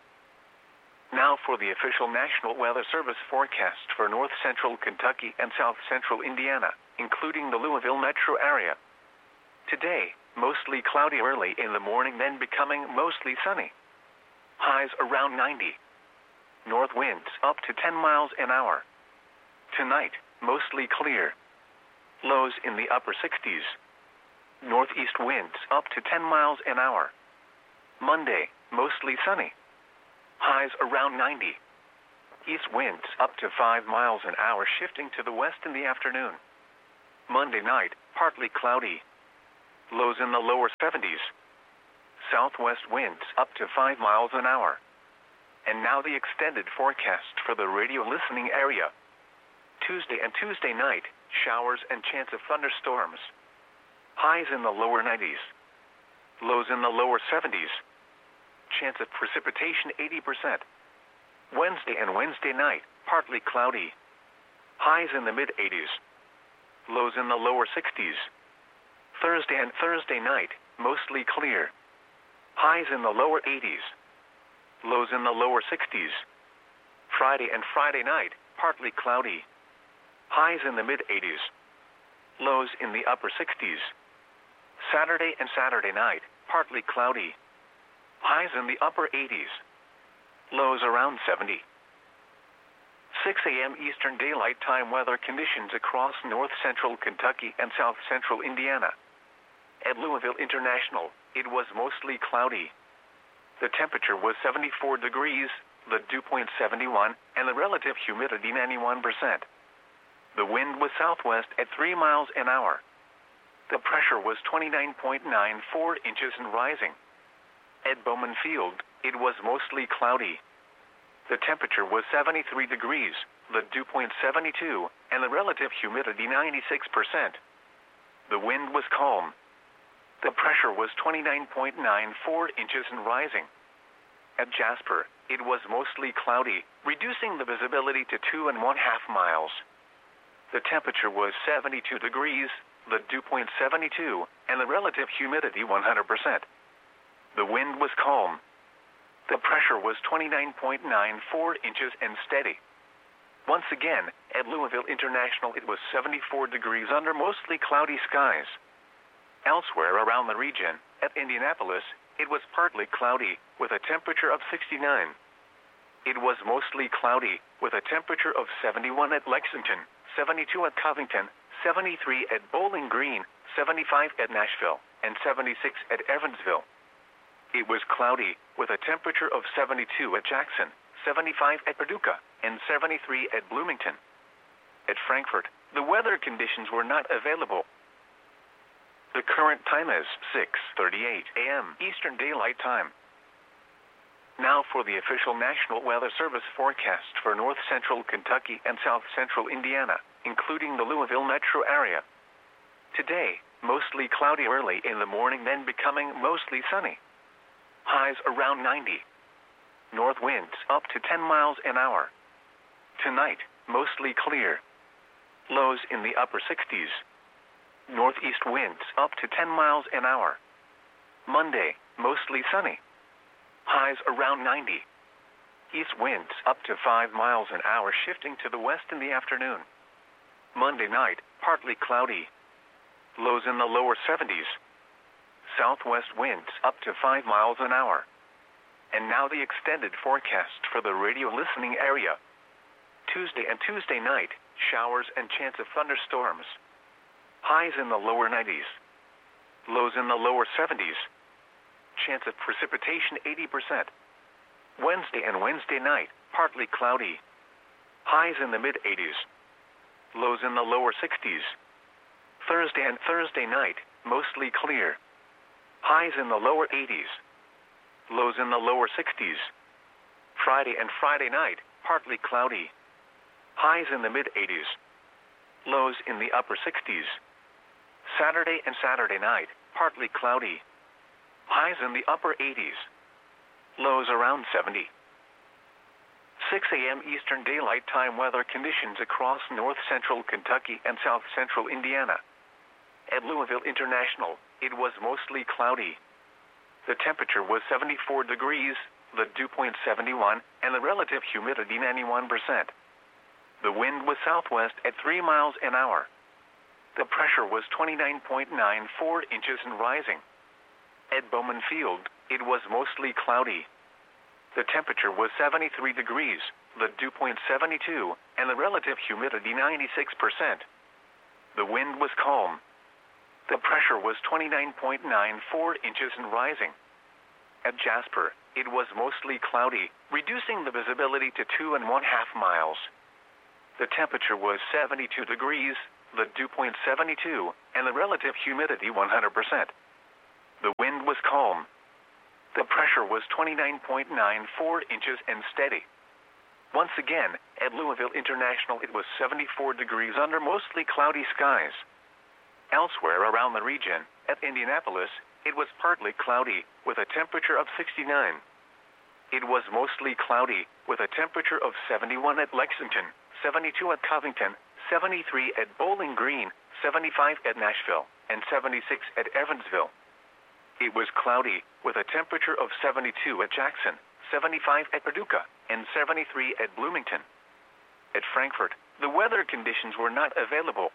Now for the official National Weather Service forecast for north central Kentucky and south central Indiana, including the Louisville metro area. Today, mostly cloudy early in the morning, then becoming mostly sunny. Highs around ninety. North winds up to ten miles an hour. Tonight, mostly clear. Lows in the upper sixties. Northeast winds up to ten miles an hour. Monday, mostly sunny. Highs around ninety. East winds up to five miles an hour shifting to the west in the afternoon. Monday night, partly cloudy. Lows in the lower seventies. Southwest winds up to five miles an hour. And now the extended forecast for the radio listening area. Tuesday and Tuesday night, showers and chance of thunderstorms. Highs in the lower nineties. Lows in the lower seventies. Chance of precipitation eighty percent. Wednesday and Wednesday night, partly cloudy. Highs in the mid-eighties. Lows in the lower sixties. Thursday and Thursday night, mostly clear. Highs in the lower eighties. Lows in the lower sixties. Friday and Friday night, partly cloudy. Highs in the mid-eighties. Lows in the upper sixties. Saturday and Saturday night, partly cloudy. Highs in the upper eighties. Lows around seventy. six a.m. Eastern Daylight Time weather conditions across north central Kentucky and south central Indiana. At Louisville International, it was mostly cloudy. The temperature was seventy-four degrees, the dew point seventy-one, and the relative humidity ninety-one percent. The wind was southwest at three miles an hour. The pressure was twenty-nine point nine four inches and rising. At Bowman Field, it was mostly cloudy. The temperature was seventy-three degrees, the dew point seventy-two, and the relative humidity ninety-six percent. The wind was calm. The pressure was twenty-nine point nine four inches and rising. At Jasper, it was mostly cloudy, reducing the visibility to two and one half miles. The temperature was seventy-two degrees, the dew point seventy-two, and the relative humidity one hundred percent. The wind was calm. The pressure was twenty-nine point nine four inches and steady. Once again, at Louisville International it was seventy-four degrees under mostly cloudy skies. Elsewhere around the region, at Indianapolis, it was partly cloudy, with a temperature of sixty-nine. It was mostly cloudy, with a temperature of seventy-one at Lexington, seventy-two at Covington, seventy-three at Bowling Green, seventy-five at Nashville, and seventy-six at Evansville. It was cloudy, with a temperature of seventy-two at Jackson, seventy-five at Paducah, and seventy-three at Bloomington. At Frankfort, the weather conditions were not available. The current time is six thirty-eight a.m. Eastern Daylight Time. Now for the official National Weather Service forecast for north central Kentucky and south central Indiana, including the Louisville metro area. Today, mostly cloudy early in the morning, then becoming mostly sunny. Highs around ninety. North winds up to ten miles an hour. Tonight, mostly clear. Lows in the upper sixties. Northeast winds up to ten miles an hour. Monday, mostly sunny. Highs around ninety. East winds up to five miles an hour shifting to the west in the afternoon. Monday night, partly cloudy. Lows in the lower seventies. Southwest winds up to five miles an hour. And now the extended forecast for the radio listening area. Tuesday and Tuesday night, showers and chance of thunderstorms. Highs in the lower nineties. Lows in the lower seventies. Chance of precipitation eighty percent. Wednesday and Wednesday night, partly cloudy. Highs in the mid-eighties. Lows in the lower sixties. Thursday and Thursday night, mostly clear. Highs in the lower eighties. Lows in the lower sixties. Friday and Friday night, partly cloudy. Highs in the mid-eighties. Lows in the upper sixties. Saturday and Saturday night, partly cloudy. Highs in the upper eighties. Lows around seventy. six a.m. Eastern Daylight Time weather conditions across north central Kentucky and south central Indiana. At Louisville International, it was mostly cloudy. The temperature was seventy-four degrees, the dew point seventy-one, and the relative humidity ninety-one percent. The wind was southwest at three miles an hour. The pressure was twenty-nine point nine four inches and rising. At Bowman Field, it was mostly cloudy. The temperature was seventy-three degrees, the dew point seventy-two, and the relative humidity ninety-six percent. The wind was calm. The pressure was twenty-nine point nine four inches and rising. At Jasper, it was mostly cloudy, reducing the visibility to two and one half miles. The temperature was seventy-two degrees, the dew point seventy-two, and the relative humidity one hundred percent. The wind was calm. The pressure was twenty-nine point nine four inches and steady. Once again, at Louisville International it was seventy-four degrees under mostly cloudy skies. Elsewhere around the region, at Indianapolis, it was partly cloudy, with a temperature of sixty-nine. It was mostly cloudy, with a temperature of seventy-one at Lexington, seventy-two at Covington, seventy-three at Bowling Green, seventy-five at Nashville, and seventy-six at Evansville. It was cloudy, with a temperature of seventy-two at Jackson, seventy-five at Paducah, and seventy-three at Bloomington. At Frankfort, the weather conditions were not available.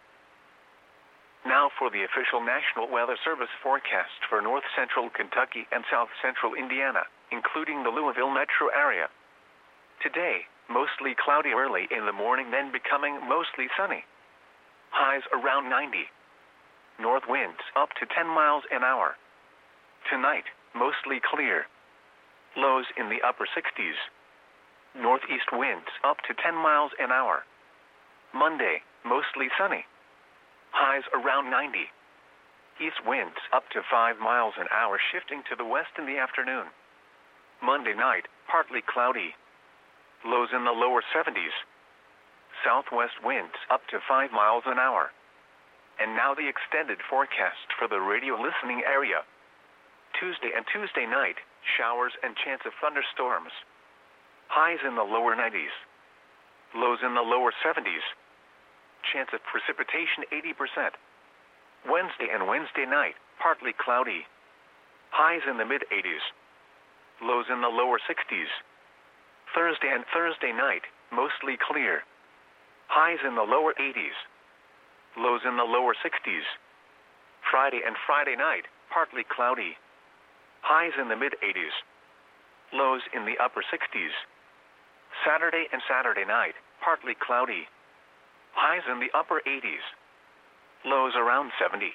Now for the official National Weather Service forecast for north central Kentucky and south central Indiana, including the Louisville metro area. Today, mostly cloudy early in the morning, then becoming mostly sunny. Highs around ninety. North winds up to ten miles an hour. Tonight, mostly clear. Lows in the upper sixties. Northeast winds up to ten miles an hour. Monday, mostly sunny. Highs around ninety. East winds up to five miles an hour, shifting to the west in the afternoon. Monday night, partly cloudy. Lows in the lower seventies. Southwest winds up to five miles an hour. And now the extended forecast for the radio listening area. Tuesday and Tuesday night, showers and chance of thunderstorms. Highs in the lower nineties. Lows in the lower seventies. Chance of precipitation eighty percent. Wednesday and Wednesday night, partly cloudy. Highs in the mid eighties. Lows in the lower sixties. Thursday and Thursday night, mostly clear. Highs in the lower eighties. Lows in the lower sixties. Friday and Friday night, partly cloudy. Highs in the mid eighties. Lows in the upper sixties. Saturday and Saturday night, partly cloudy. Highs in the upper eighties. Lows around seventy.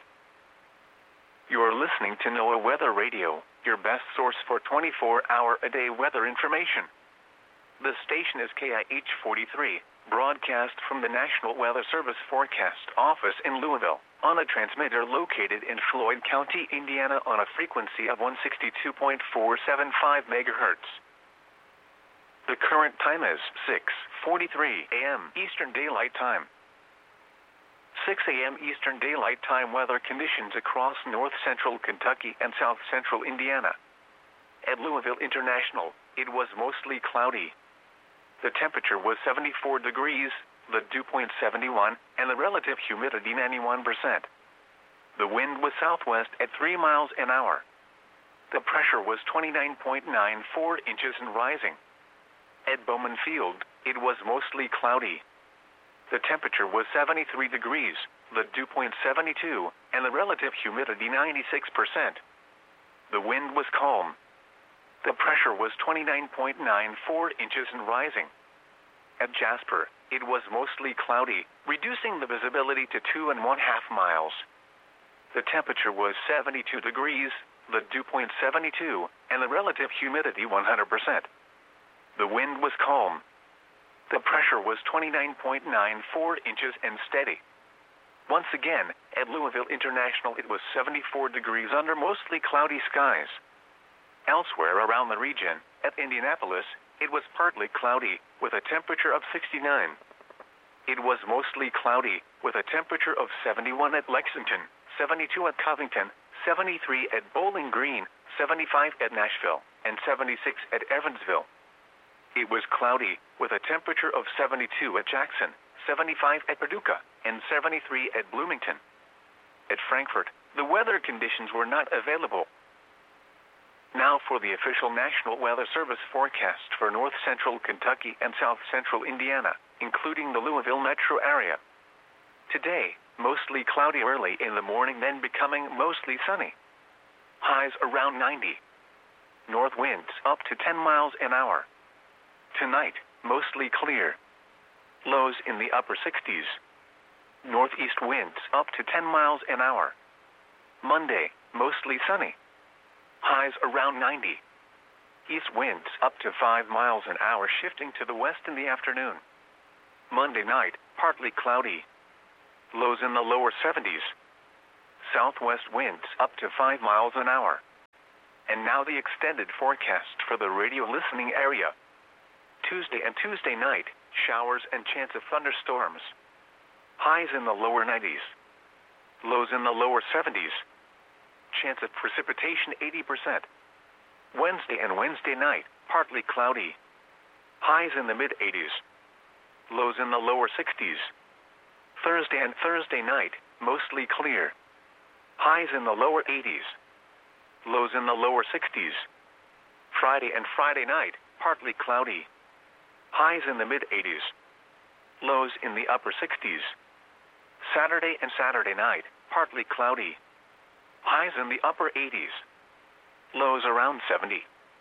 You are listening to NOAA Weather Radio, your best source for twenty-four hour a day weather information. The station is K I H forty-three, broadcast from the National Weather Service Forecast Office in Louisville, on a transmitter located in Floyd County, Indiana, on a frequency of one sixty-two point four seven five megahertz. The current time is six forty-three a m Eastern Daylight Time. six a m Eastern Daylight Time weather conditions across north central Kentucky and south central Indiana. At Louisville International, it was mostly cloudy. The temperature was seventy-four degrees, the dew point seventy-one, and the relative humidity ninety-one percent. The wind was southwest at three miles an hour. The pressure was twenty-nine point nine four inches and rising. At Bowman Field, it was mostly cloudy. The temperature was seventy-three degrees, the dew point seventy-two, and the relative humidity ninety-six percent. The wind was calm. The pressure was twenty-nine point nine four inches and rising. At Jasper, it was mostly cloudy, reducing the visibility to two and one half miles. The temperature was seventy-two degrees, the dew point seventy-two, and the relative humidity one hundred percent. The wind was calm. The pressure was twenty-nine point nine four inches and steady. Once again, at Louisville International it was seventy-four degrees under mostly cloudy skies. Elsewhere around the region, at Indianapolis, it was partly cloudy, with a temperature of sixty-nine. It was mostly cloudy, with a temperature of seventy-one at Lexington, seventy-two at Covington, seventy-three at Bowling Green, seventy-five at Nashville, and seventy-six at Evansville. It was cloudy, with a temperature of seventy-two at Jackson, seventy-five at Paducah, and seventy-three at Bloomington. At Frankfort, the weather conditions were not available. Now for the official National Weather Service forecast for north central Kentucky and south central Indiana, including the Louisville metro area. Today, mostly cloudy early in the morning, then becoming mostly sunny. Highs around ninety. North winds up to ten miles an hour. Tonight, mostly clear. Lows in the upper sixties. Northeast winds up to ten miles an hour. Monday, mostly sunny. Highs around ninety. East winds up to five miles an hour shifting to the west in the afternoon. Monday night, partly cloudy. Lows in the lower seventies. Southwest winds up to five miles an hour. And now the extended forecast for the radio listening area. Tuesday and Tuesday night, showers and chance of thunderstorms. Highs in the lower nineties. Lows in the lower seventies. Chance of precipitation eighty percent. Wednesday and Wednesday night, partly cloudy. Highs in the mid-eighties. Lows in the lower sixties. Thursday and Thursday night, mostly clear. Highs in the lower eighties. Lows in the lower sixties. Friday and Friday night, partly cloudy. Highs in the mid-eighties. Lows in the upper sixties. Saturday and Saturday night, partly cloudy. Highs in the upper eighties. Lows around seventy.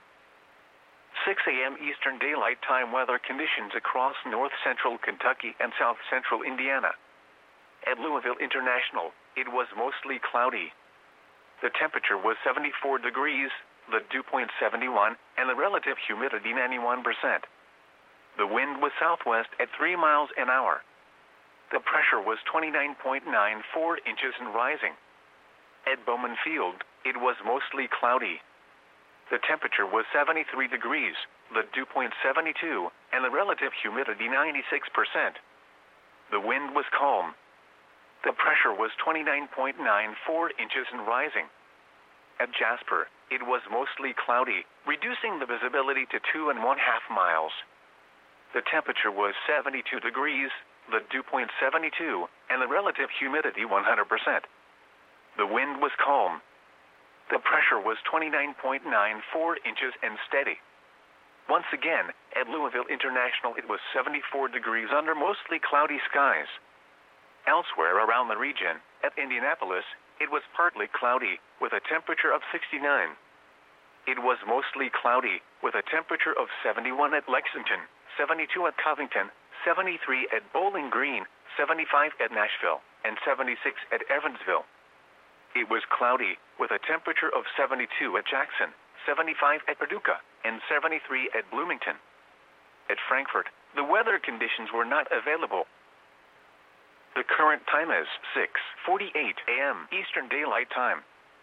six a.m. Eastern Daylight Time weather conditions across north-central Kentucky and south-central Indiana. At Louisville International, it was mostly cloudy. The temperature was seventy-four degrees, the dew point seventy-one, and the relative humidity ninety-one percent. The wind was southwest at three miles an hour. The pressure was twenty-nine point nine four inches and rising. At Bowman Field, it was mostly cloudy. The temperature was seventy-three degrees, the dew point seventy-two, and the relative humidity ninety-six percent. The wind was calm. The pressure was twenty-nine point nine four inches and rising. At Jasper, it was mostly cloudy, reducing the visibility to two and one half miles. The temperature was seventy-two degrees, the dew point seventy-two, and the relative humidity one hundred percent. The wind was calm. The pressure was twenty-nine point nine four inches and steady. Once again, at Louisville International, it was seventy-four degrees under mostly cloudy skies. Elsewhere around the region, at Indianapolis, it was partly cloudy, with a temperature of sixty-nine. It was mostly cloudy, with a temperature of seventy-one at Lexington, seventy-two at Covington, seventy-three at Bowling Green, seventy-five at Nashville, and seventy-six at Evansville. It was cloudy, with a temperature of seventy-two at Jackson, seventy-five at Paducah, and seventy-three at Bloomington. At Frankfort, the weather conditions were not available. The current time is six forty-eight a.m. Eastern Daylight Time.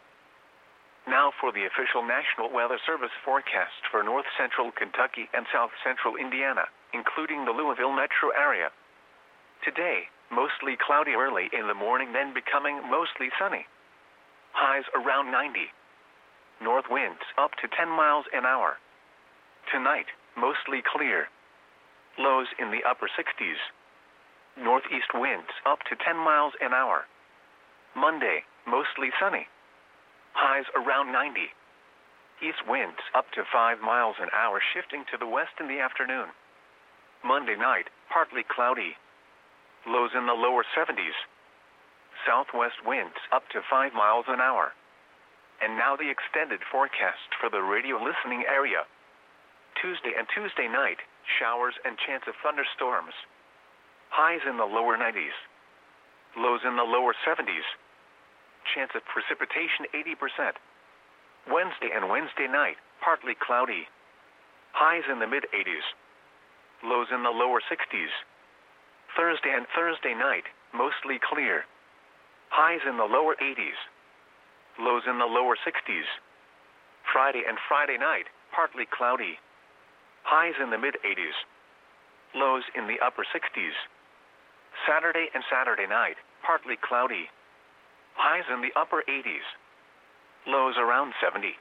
Now for the official National Weather Service forecast for north-central Kentucky and south-central Indiana, including the Louisville metro area. Today, mostly cloudy early in the morning, then becoming mostly sunny. Highs around ninety. North winds up to ten miles an hour. Tonight, mostly clear. Lows in the upper sixties. Northeast winds up to ten miles an hour. Monday, mostly sunny. Highs around ninety. East winds up to five miles an hour shifting to the west in the afternoon. Monday night, partly cloudy. Lows in the lower seventies. Southwest winds up to five miles an hour. And now the extended forecast for the radio listening area. Tuesday and Tuesday night, showers and chance of thunderstorms. Highs in the lower nineties. Lows in the lower seventies. Chance of precipitation eighty percent. Wednesday and Wednesday night, partly cloudy. Highs in the mid-eighties. Lows in the lower sixties. Thursday and Thursday night, mostly clear. Highs in the lower eighties. Lows in the lower sixties. Friday and Friday night, partly cloudy. Highs in the mid-eighties. Lows in the upper sixties. Saturday and Saturday night, partly cloudy. Highs in the upper eighties. Lows around seventy.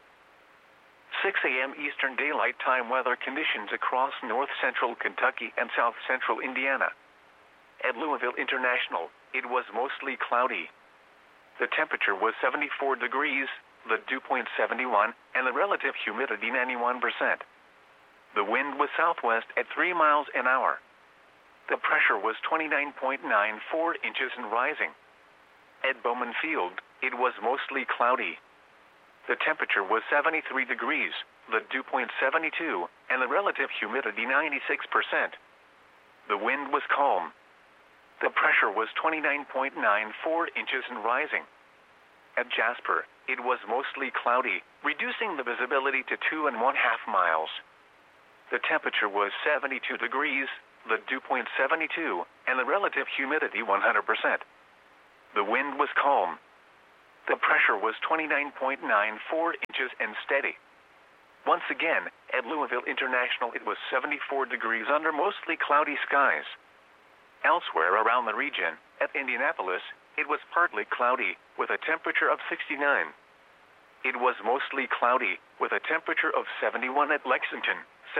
six a.m. Eastern Daylight Time weather conditions across north-central Kentucky and south-central Indiana. At Louisville International, it was mostly cloudy. The temperature was seventy-four degrees, the dew point seventy-one, and the relative humidity ninety-one percent. The wind was southwest at three miles an hour. The pressure was twenty-nine point nine four inches and rising. At Bowman Field, it was mostly cloudy. The temperature was seventy-three degrees, the dew point seventy-two, and the relative humidity ninety-six percent. The wind was calm. The pressure was twenty-nine point nine four inches and rising. At Jasper, it was mostly cloudy, reducing reducing the visibility to two and one half miles. The temperature was seventy-two degrees, the dew point seventy-two, and the relative humidity one hundred percent. The wind was calm. The pressure was twenty-nine point nine four inches and steady. Once again, at Louisville International it was seventy-four degrees under mostly cloudy skies. Elsewhere around the region, at Indianapolis, it was partly cloudy, with a temperature of sixty-nine. It was mostly cloudy, with a temperature of seventy-one at Lexington.